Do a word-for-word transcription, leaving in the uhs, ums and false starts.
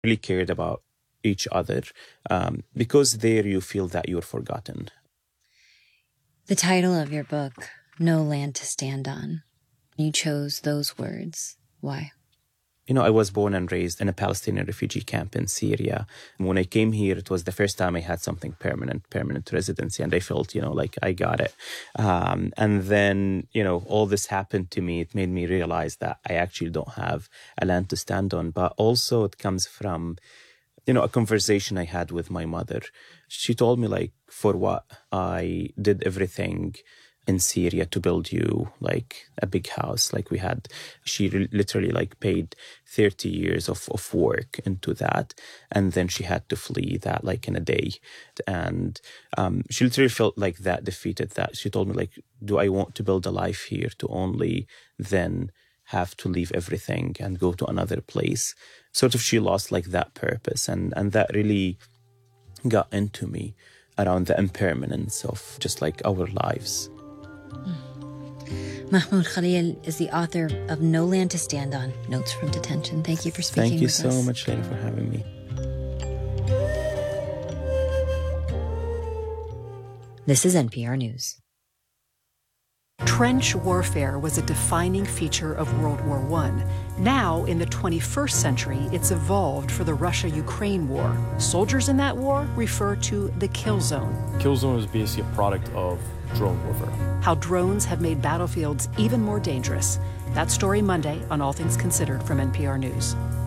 really cared about each other, um, because there you feel that you're forgotten. The title of your book, No Land to Stand On, you chose those words. Why? You know, I was born and raised in a Palestinian refugee camp in Syria. When I came here, it was the first time I had something permanent, permanent residency, and I felt, you know, like I got it. Um, and then, you know, all this happened to me. It made me realize that I actually don't have a land to stand on. But also it comes from, you know, a conversation I had with my mother. She told me, like, for what I did everything in Syria to build you like a big house like we had. She re- literally like paid thirty years of, of work into that. And then she had to flee that like in a day. And um, she literally felt like that defeated that. She told me like, do I want to build a life here to only then have to leave everything and go to another place? Sort of she lost like that purpose. And, and that really got into me around the impermanence of just like our lives. Mahmoud Khalil is the author of No Land to Stand On, Notes from Detention. Thank you for speaking Thank you with so us. much, Leila, for having me. This is N P R News. Trench warfare was a defining feature of World War One. Now, in the twenty-first century, it's evolved for the Russia-Ukraine war. Soldiers in that war refer to the kill zone. Kill zone is basically a product of drone warfare. How drones have made battlefields even more dangerous. That story Monday on All Things Considered from N P R News.